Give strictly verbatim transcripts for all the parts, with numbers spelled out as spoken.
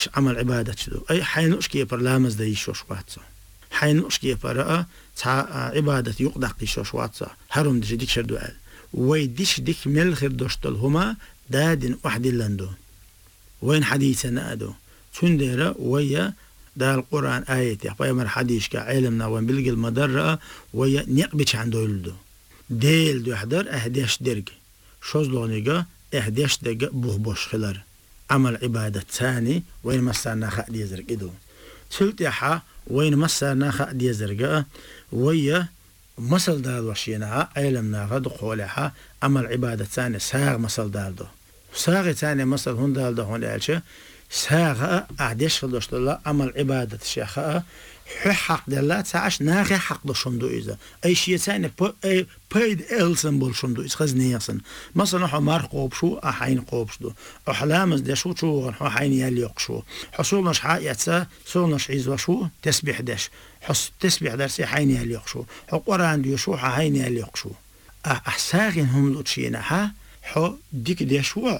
عمل عبادة شدو أي حين أشكي بر لامز ده يشوش واتسا حين أشكي بر عبادة يقدق يشوش واتسا هرم دش ديك شردو قال ويديش ديك ملخر دوشتل هما دادن واحد اللندو وين حديثنا أدو تندر ويا دا القرآن آية يا حديث كعلمنا وين بلقي المدرة ويا نقبش عن دولدو ديل دو حضر أهديش درج شوزلونيجا أهديش درج بوخبوش خلر عمل عبادة ثاني وين مسرنا خد يزرق إدو سلتيحة وين مسرنا خد يزرق ويا مسل دال وشينها علمنا غد قولها عمل عبادة ثاني ساغ مسل دال دو ساغ ثاني مسل هون دال دو هون الشيء ساغ أهديش خلوش الله عمل عبادة الشيخة حق دلات ساعش ناقي حق دشندو إذا أي شيء ثاني أي بيد إلسن بولشندو إذا خزنيسن مثلا حمار قوب شو أحين قوب شو أحلام ده شو شو حين يليق شو حصولنا شحاء يتسا صولنا شعيز وشو تسبح دش حس تسبح درسي حين يليق شو حقوران ديو شو حين يليق شو أحساغين هم لطشينا ها حو ديك دي شو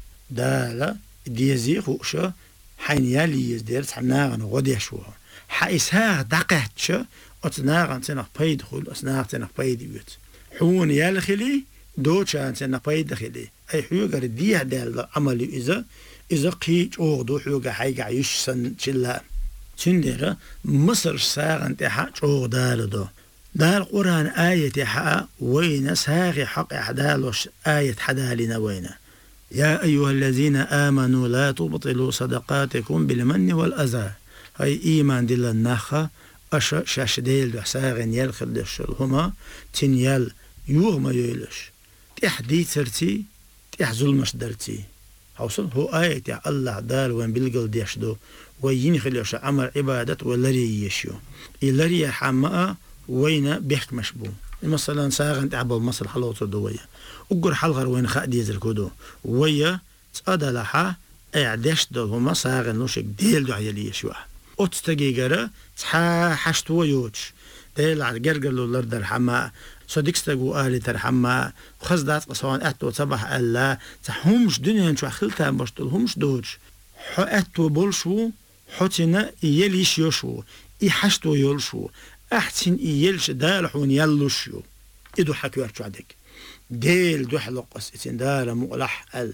دالا ديزيخ وشو حين يلي يزدير حناغن غدي شو حيساغ دقهتش أتناغن تنق بيد خل أتناغ تنق بيد بيوت حون يالخلي دوتشان تنق بيد خلي أي حيوغر ديه دال عملي إذا إذا قيت أوغدو حيوغا حيقع يشسن شلا تندر مصر ساغن تحا أوغ دال دو دال قرآن آية تحا وين ساغي حق أحدالوش آية حدالنا وين يا أيها الذين آمنوا لا تبطلوا صدقاتكم بالمن والأذى هاي إيمان دل النخا أش شاش ديل دو ساغن يلخل دشل هما تنيال يوغ ما يلش تحدي ترتي تح ظلمش درتي حوصل هو آية تع الله دال وين بلقل ديش دو وين خليش عمل عبادة ولري يشيو يلري حماء وين بيحك مشبو مثلا ساغن تعبوا مصر حلوط دوية أقر حلغر وين خادي يزركودو ويا تصادلها اعدش دو هما ساغن نوشك ديل دو عيالي يشيو أتستجيجرا تح حشتو يوتش ديل على جرجلو لرد الحماء صديقستجو آلي ترحماء خزدات قصوان أتو صباح الله تحومش دنيا نشوا خلتها بشتل همش دوتش حو أتو بولشو حتنا يليش يشو يحشتو يلشو أحسن يلش دالحون يلشو إدو حكيوار عدك ديل دو حلقس إتن دار مقلح ال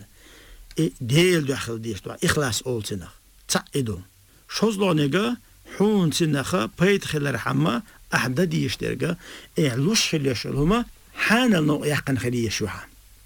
ديل دو حل ديش دو إخلاص أول سنة تعيدو شوزلونيجا حون سنخا بيت خلال حما أحد ديش درجة إعلوش خليش هما حان النوع يحقن خليش وحا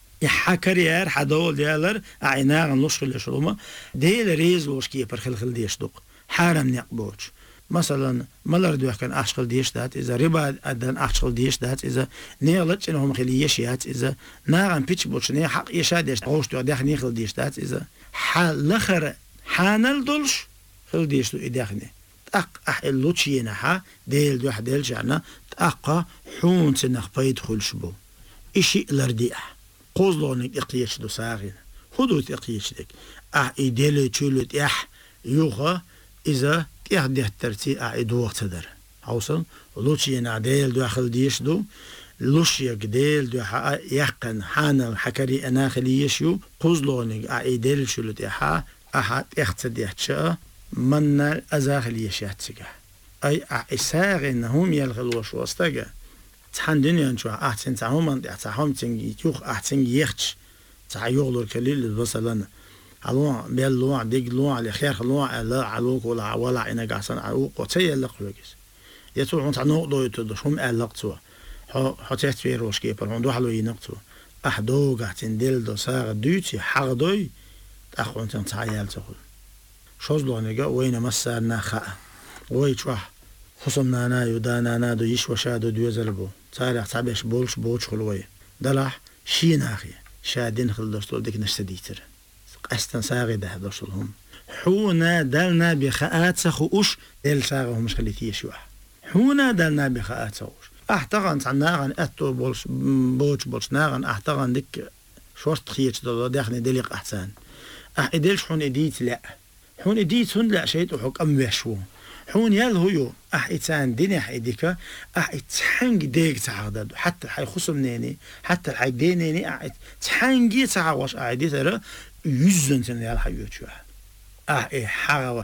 يحكريار حدول ديالر أعناغ نوش خليش هما ديل ريز لوش كيبر خل خل ديش دوق حارم نقبوش مثلا ملر دو كان أشغل ديش دات إذا ربا أدن أشغل ديش دات إذا نيلت إنهم خليش يات إذا ناغن بيتش بوش نيا حق يشادش غوش دو داخل نيخل ديش دات إذا حال لخر حانل دولش خل ديش دو إداخني أق أح اللوتشينها ديل دو حديل جعنا تأقى حون سنخ بيد خلشبو إشي لرديح قوزلونك إقيش دو ساغين خدوت إقيش ديك أح إديلي تشولت إح يوغا إذا إح ديه ترتي أح إدو وقت در حوصل لوتشينا ديل دو أخل ديش دو لوشيك ديل دو حقا يحقن حانا حكري أنا خليشيو قوزلونك أح إديلي تشولت إحا أحد إختديه تشاء من الأزاخل يشاتسجه أي أعساغنهم يلغلوش وستجه تحن دنيا شو أحسن تعهم من تعهم تنجي يوخ أحسن يختش تعيغلو الكليل مثلا علوع بيلوع ديجلوع لخير لوع لا علوك ولا ولا إنك عسن علوك وتي اللقلوجس يتوعون تعنقضوا يتدشهم اللقطوا حتى في روشكي برهون دو حلو ينقطوا أحدو قاعدين ديل دو ساغ دوتي حقدوي تأخون تنتعيال تقول شوزلونيجا وين مسارنا خاء ويتشوح خصمنا نا يدانا نا دو يش وشادو دو يزربو تاريخ تعبيش بولش بوش خلوي دلح شي ناخي شادين خل دوستول ديك نشتديتر قستن ساغي ده دوستولهم حونا دلنا بخاءات سخوش دل ساغهم مش خليتي يشوح حونا دلنا بخاءات سخوش احتغن تعناغن اتو بولش بوش بولش ناغن احتغن ديك شورت خيتش دو داخني دليق احسان اح اديلش حون اديت لا حون اديت هون لا شيء وحق ام وشو حون يال هو اح اتان ديني حيديك اح اتحنج ديك تعقد حتى حي خصمنيني حتى الحي دينيني اح تحنجي تعوش اعدي ترى يزن تن يال حيوت شو اه اي حاجة